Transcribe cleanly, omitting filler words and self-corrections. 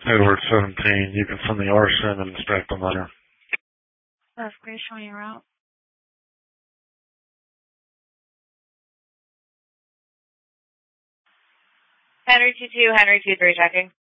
Edward 17, you can send the arson and inspecting letter. That's great, showing your route. Henry 22, Henry 23 checking.